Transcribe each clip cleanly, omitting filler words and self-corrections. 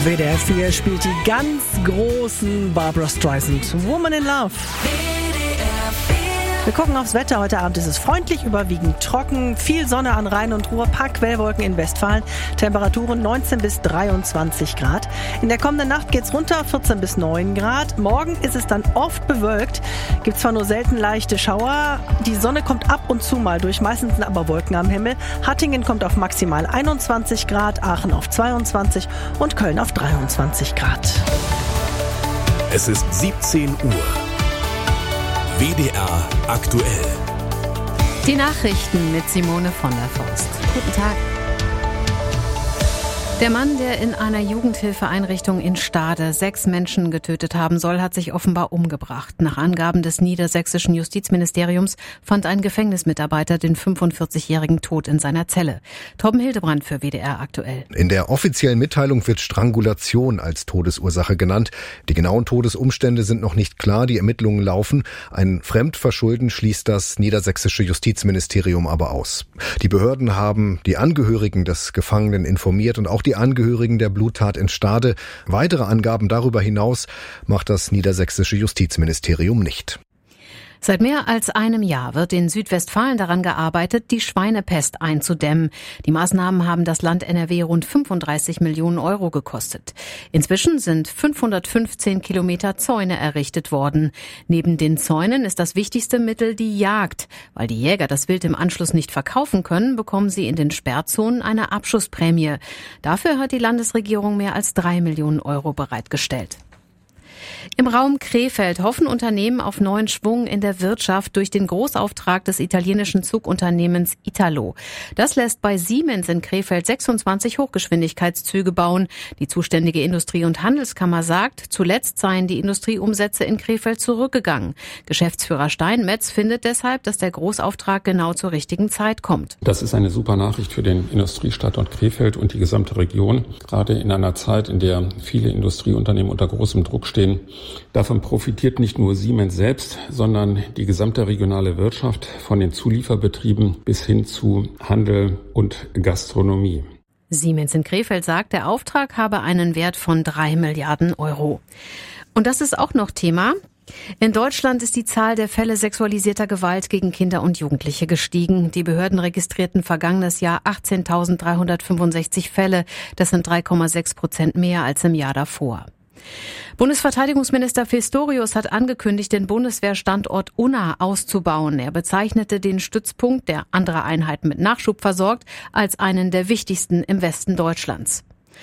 WDR 4 spielt die ganz großen Barbra Streisand, Woman in Love. Wir gucken aufs Wetter. Heute Abend ist es freundlich, überwiegend trocken, viel Sonne an Rhein und Ruhr, paar Quellwolken in Westfalen, Temperaturen 19 bis 23 Grad. In der kommenden Nacht geht's runter, 14 bis 9 Grad. Morgen ist es dann oft bewölkt, gibt zwar nur selten leichte Schauer, die Sonne kommt ab und zu mal durch, meistens sind aber Wolken am Himmel. Hattingen kommt auf maximal 21 Grad, Aachen auf 22 und Köln auf 23 Grad. Es ist 17 Uhr. WDR aktuell. Die Nachrichten mit Simone von der Forst. Guten Tag. Der Mann, der in einer Jugendhilfeeinrichtung in Stade 6 Menschen getötet haben soll, hat sich offenbar umgebracht. Nach Angaben des niedersächsischen Justizministeriums fand ein Gefängnismitarbeiter den 45-Jährigen tot in seiner Zelle. Torben Hildebrand für WDR aktuell. In der offiziellen Mitteilung wird Strangulation als Todesursache genannt. Die genauen Todesumstände sind noch nicht klar, die Ermittlungen laufen. Ein Fremdverschulden schließt das niedersächsische Justizministerium aber aus. Die Behörden haben die Angehörigen des Gefangenen informiert und auch die Angehörigen der Bluttat in Stade. Weitere Angaben darüber hinaus macht das niedersächsische Justizministerium nicht. Seit mehr als einem Jahr wird in Südwestfalen daran gearbeitet, die Schweinepest einzudämmen. Die Maßnahmen haben das Land NRW rund 35 Millionen Euro gekostet. Inzwischen sind 515 Kilometer Zäune errichtet worden. Neben den Zäunen ist das wichtigste Mittel die Jagd. Weil die Jäger das Wild im Anschluss nicht verkaufen können, bekommen sie in den Sperrzonen eine Abschussprämie. Dafür hat die Landesregierung mehr als 3 Millionen Euro bereitgestellt. Im Raum Krefeld hoffen Unternehmen auf neuen Schwung in der Wirtschaft durch den Großauftrag des italienischen Zugunternehmens Italo. Das lässt bei Siemens in Krefeld 26 Hochgeschwindigkeitszüge bauen. Die zuständige Industrie- und Handelskammer sagt, zuletzt seien die Industrieumsätze in Krefeld zurückgegangen. Geschäftsführer Steinmetz findet deshalb, dass der Großauftrag genau zur richtigen Zeit kommt. Das ist eine super Nachricht für den Industriestandort Krefeld und die gesamte Region. Gerade in einer Zeit, in der viele Industrieunternehmen unter großem Druck stehen. Davon profitiert nicht nur Siemens selbst, sondern die gesamte regionale Wirtschaft von den Zulieferbetrieben bis hin zu Handel und Gastronomie. Siemens in Krefeld sagt, der Auftrag habe einen Wert von 3 Milliarden Euro. Und das ist auch noch Thema. In Deutschland ist die Zahl der Fälle sexualisierter Gewalt gegen Kinder und Jugendliche gestiegen. Die Behörden registrierten vergangenes Jahr 18.365 Fälle. Das sind 3,6% mehr als im Jahr davor. Bundesverteidigungsminister Pistorius hat angekündigt, den Bundeswehrstandort Unna auszubauen. Er bezeichnete den Stützpunkt, der andere Einheiten mit Nachschub versorgt, als einen der wichtigsten im Westen Deutschlands.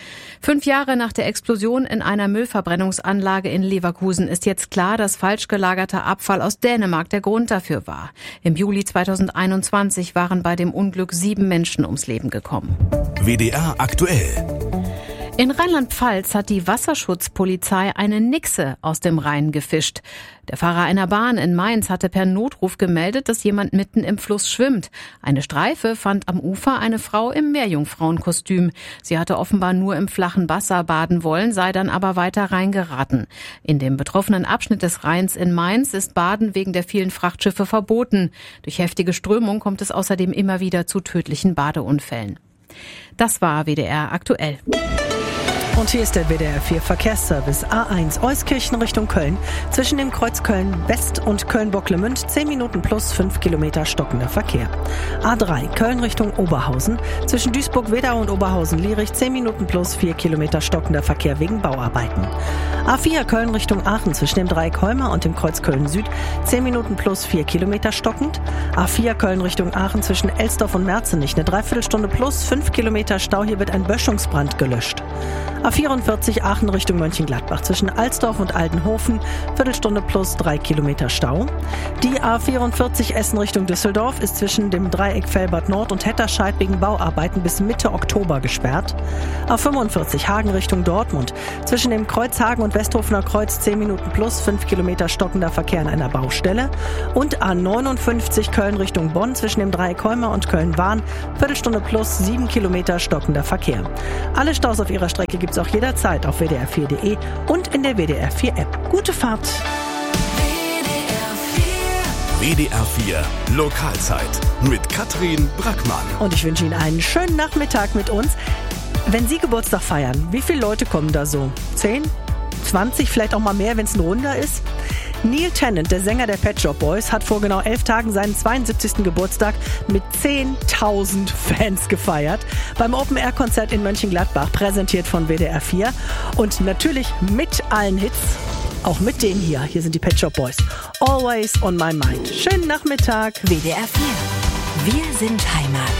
5 Jahre nach der Explosion in einer Müllverbrennungsanlage in Leverkusen ist jetzt klar, dass falsch gelagerter Abfall aus Dänemark der Grund dafür war. Im Juli 2021 waren bei dem Unglück 7 Menschen ums Leben gekommen. WDR aktuell. In Rheinland-Pfalz hat die Wasserschutzpolizei eine Nixe aus dem Rhein gefischt. Der Fahrer einer Bahn in Mainz hatte per Notruf gemeldet, dass jemand mitten im Fluss schwimmt. Eine Streife fand am Ufer eine Frau im Meerjungfrauenkostüm. Sie hatte offenbar nur im flachen Wasser baden wollen, sei dann aber weiter reingeraten. In dem betroffenen Abschnitt des Rheins in Mainz ist Baden wegen der vielen Frachtschiffe verboten. Durch heftige Strömung kommt es außerdem immer wieder zu tödlichen Badeunfällen. Das war WDR aktuell. Und hier ist der WDR 4 Verkehrsservice. A1 Euskirchen Richtung Köln. Zwischen dem Kreuz Köln West und Köln-Bocklemünd 10 Minuten plus 5 Kilometer stockender Verkehr. A3 Köln Richtung Oberhausen. Zwischen Duisburg-Wedau und Oberhausen-Lierich 10 Minuten plus 4 Kilometer stockender Verkehr wegen Bauarbeiten. A4 Köln Richtung Aachen. Zwischen dem Dreieck Holmer und dem Kreuz Köln Süd 10 Minuten plus 4 Kilometer stockend. A4 Köln Richtung Aachen. Zwischen Elsdorf und Merzenich eine Dreiviertelstunde plus 5 Kilometer Stau. Hier wird ein Böschungsbrand gelöscht. A44 Aachen Richtung Mönchengladbach zwischen Alsdorf und Altenhofen, Viertelstunde plus 3 Kilometer Stau. Die A44 Essen Richtung Düsseldorf ist zwischen dem Dreieck Velbert Nord und Hetterscheid wegen Bauarbeiten bis Mitte Oktober gesperrt. A45 Hagen Richtung Dortmund zwischen dem Kreuz Hagen und Westhofener Kreuz 10 Minuten plus 5 Kilometer stockender Verkehr an einer Baustelle. Und A59 Köln Richtung Bonn zwischen dem Dreieck Holmer und Köln-Wahn, Viertelstunde plus 7 Kilometer stockender Verkehr. Alle Staus auf ihrer Strecke gibt's auch jederzeit auf wdr4.de und in der WDR 4 App. Gute Fahrt! WDR 4 Lokalzeit mit Katrin Brackmann. Und ich wünsche Ihnen einen schönen Nachmittag mit uns. Wenn Sie Geburtstag feiern, wie viele Leute kommen da so? 10? 20? Vielleicht auch mal mehr, wenn es ein Runder ist? Neil Tennant, der Sänger der Pet Shop Boys, hat vor genau 11 Tagen seinen 72. Geburtstag mit 10.000 Fans gefeiert. Beim Open-Air-Konzert in Mönchengladbach, präsentiert von WDR 4. Und natürlich mit allen Hits, auch mit denen hier. Hier sind die Pet Shop Boys. Always on my mind. Schönen Nachmittag. WDR 4. Wir sind Heimat.